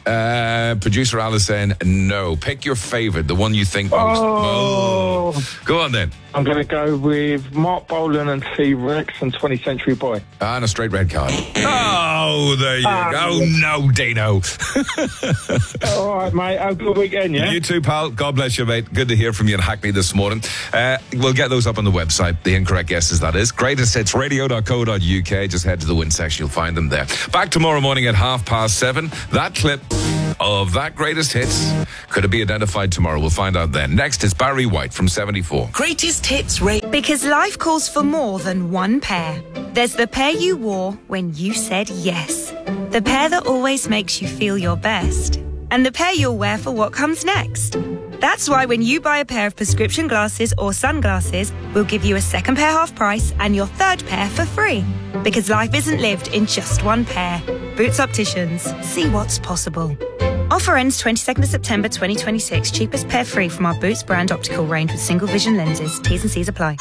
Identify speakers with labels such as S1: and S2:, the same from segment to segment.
S1: Producer Alice saying no. Pick your favourite, the one you think most. Oh. Go on then.
S2: I'm going to go with Mark Bolan and T-Rex and 20th Century Boy.
S1: And a straight red card. Oh, there you go. No, Dino.
S2: All right, mate. Have a good weekend, yeah?
S1: You too, pal. God bless you, mate. Good to hear from you in Hackney this morning. We'll get those up on the website. The incorrect guesses, that is. Greatest hits, radio.co.uk. Just head to the win section. You'll find them there. Back tomorrow morning at 7:30. That clip of that greatest hits could it be identified tomorrow? We'll find out then. Next is Barry White from 74.
S3: Greatest hits rate.
S4: Because life calls for more than one pair. There's the pair you wore when you said yes. The pair that always makes you feel your best. And the pair you'll wear for what comes next. That's why when you buy a pair of prescription glasses or sunglasses, we'll give you a second pair half price and your third pair for free. Because life isn't lived in just one pair. Boots Opticians. See what's possible. Offer ends 22nd of September 2026. Cheapest pair free from our Boots brand optical range with single vision lenses. T's and C's apply.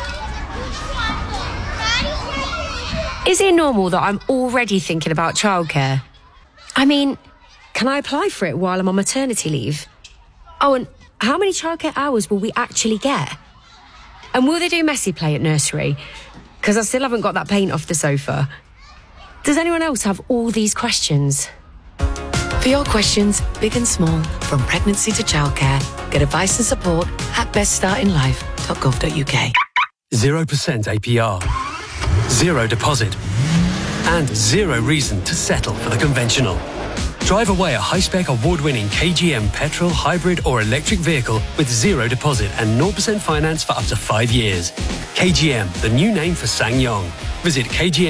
S5: Is it normal that I'm already thinking about childcare? I mean, can I apply for it while I'm on maternity leave? Oh, and how many childcare hours will we actually get? And will they do messy play at nursery? Because I still haven't got that paint off the sofa. Does anyone else have all these questions?
S6: For your questions, big and small, from pregnancy to childcare, get advice and support at beststartinlife.gov.uk.
S7: 0% APR, 0 deposit, and 0 reason to settle for the conventional. Drive away a high-spec award-winning KGM petrol, hybrid or electric vehicle with 0 deposit and 0% finance for up to 5 years. KGM, the new name for SsangYong. Visit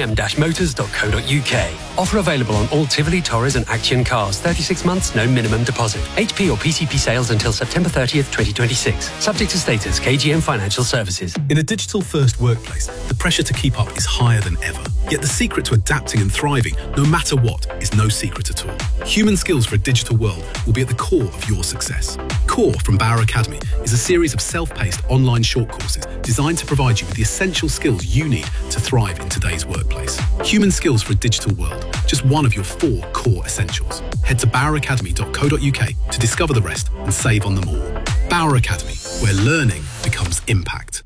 S7: kgm-motors.co.uk. Offer available on all Tivoli, Torres and Action cars. 36 months, no minimum deposit. HP or PCP sales until September 30th, 2026. Subject to status, KGM Financial Services.
S8: In a digital-first workplace, the pressure to keep up is higher than ever. Yet the secret to adapting and thriving, no matter what, is no secret at all. Human skills for a digital world will be at the core of your success. Core from Bauer Academy is a series of self-paced online short courses designed to provide you with the essential skills you need to thrive in today's workplace. Human skills for a digital world, just one of your 4 core essentials. Head to boweracademy.co.uk to discover the rest and save on them all. Bauer Academy, where learning becomes impact.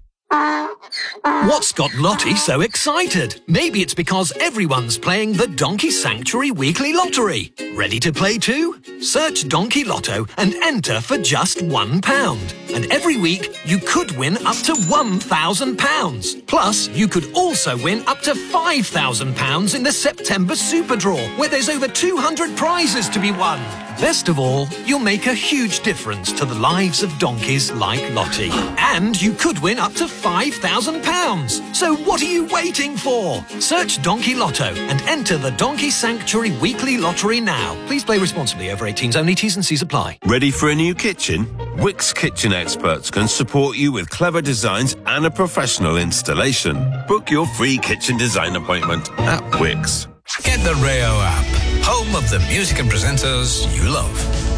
S9: What's got Lottie so excited? Maybe it's because everyone's playing the Donkey Sanctuary Weekly Lottery. Ready to play too? Search Donkey Lotto and enter for just £1. And every week, you could win up to £1,000. Plus, you could also win up to £5,000 in the September Super Draw, where there's over 200 prizes to be won. Best of all, you'll make a huge difference to the lives of donkeys like Lottie. And you could win up to £5,000. So what are you waiting for? Search Donkey Lotto and enter the Donkey Sanctuary Weekly Lottery now. Please play responsibly. Over 18s only. T's and C's apply.
S10: Ready for a new kitchen? Wix Kitchen Experts can support you with clever designs and a professional installation. Book your free kitchen design appointment at Wix.
S11: Get the Rayo app, home of the music and presenters you love.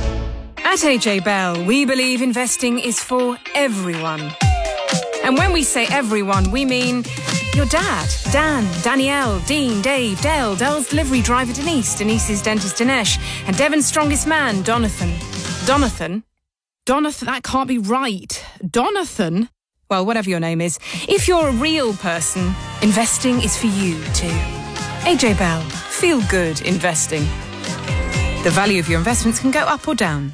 S12: At AJ Bell, we believe investing is for everyone. And when we say everyone, we mean your dad, Dan, Danielle, Dean, Dave, Dale, Dale's delivery driver Denise, Denise's dentist Dinesh, and Devon's strongest man, Donathan. Donathan, that can't be right. Donathan? Well, whatever your name is. If you're a real person, investing is for you too. AJ Bell, feel good investing. The value of your investments can go up or down.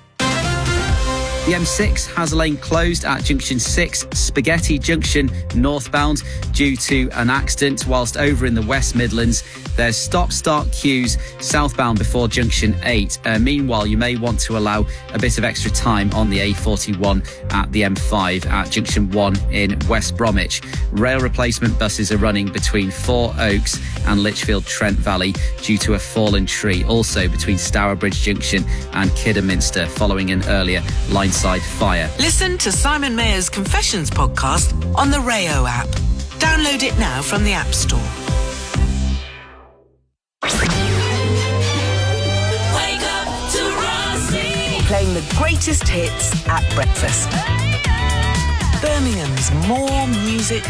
S13: The M6 has a lane closed at Junction 6, Spaghetti Junction northbound due to an accident, whilst over in the West Midlands there's stop-start queues southbound before Junction 8. Meanwhile, you may want to allow a bit of extra time on the A41 at the M5 at Junction 1 in West Bromwich. Rail replacement buses are running between Four Oaks and Lichfield Trent Valley due to a fallen tree. Also between Stourbridge Junction and Kidderminster following an earlier line-side fire.
S3: Listen to Simon Mayer's Confessions podcast on the Rayo app. Download it now from the App Store.
S14: Wake up to Rossi.
S3: Playing the greatest hits at breakfast. Birmingham's More Music